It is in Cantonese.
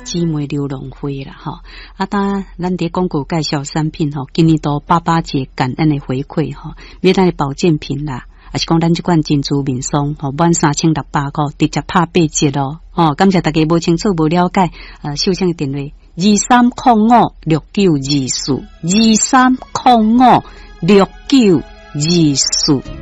姊妹流浪花啦吼。啊，当咱伫广告介绍产品吼，今年度88节感恩的回馈吼，买咱的保健品啦。也是讲咱这款珍珠面霜吼，满3600块，直接拍8折咯。哦，感谢大家无清楚无了解，秀清的电话23056924，23056924。